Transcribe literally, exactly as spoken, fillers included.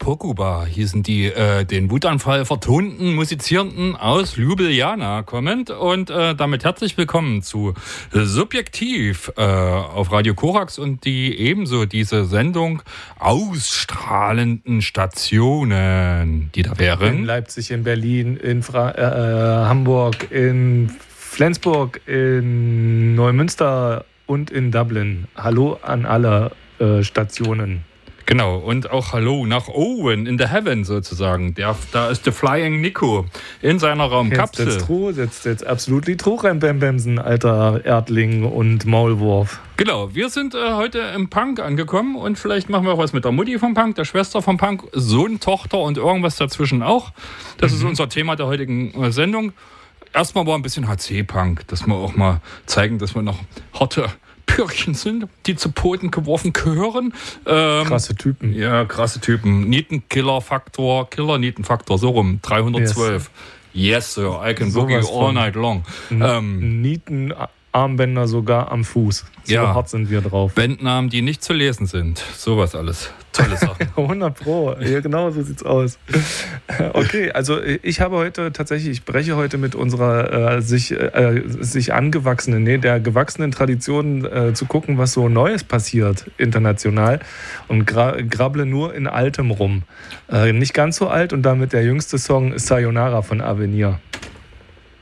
Pokuba hießen die, äh, den Wutanfall vertonten Musizierenden aus Ljubljana kommend. Und äh, damit herzlich willkommen zu Subjektiv äh, auf Radio Korax und die ebenso diese Sendung ausstrahlenden Stationen, die da wären. In Leipzig, in Berlin, in Fra- äh, Hamburg, in Flensburg, in Neumünster und in Dublin. Hallo an alle äh, Stationen. Genau, und auch Hallo nach Owen in the Heaven sozusagen. Der, da ist der Flying Nico in seiner Raumkapsel. Jetzt, jetzt, tru, jetzt, jetzt absolut die Truhrembembemsen, alter Erdling und Maulwurf. Genau, wir sind äh, heute im Punk angekommen und vielleicht machen wir auch was mit der Mutti vom Punk, der Schwester vom Punk, Sohn, Tochter und irgendwas dazwischen auch. Das mhm. ist unser Thema der heutigen äh, Sendung. Erstmal war ein bisschen H C-Punk, dass wir auch mal zeigen, dass wir noch harte Pürchen sind, die zu Poten geworfen gehören. Ähm, krasse Typen. Ja, krasse Typen. Nietenkiller-Faktor, Killer-Nietenfaktor, so rum, dreihundertzwölf. Yes, yes Sir, I can boogie all night long. N- ähm, Nietenarmbänder sogar am Fuß. So ja, hart sind wir drauf. Bandnamen, die nicht zu lesen sind. Sowas alles. Tolle Sachen. hundert Pro. Ja, genau so sieht's aus. Okay, also ich habe heute tatsächlich, ich breche heute mit unserer äh, sich, äh, sich angewachsenen, nee, der gewachsenen Tradition äh, zu gucken, was so Neues passiert international und gra- grabble nur in Altem rum. Äh, nicht ganz so alt und damit der jüngste Song ist Sayonara von Avenir.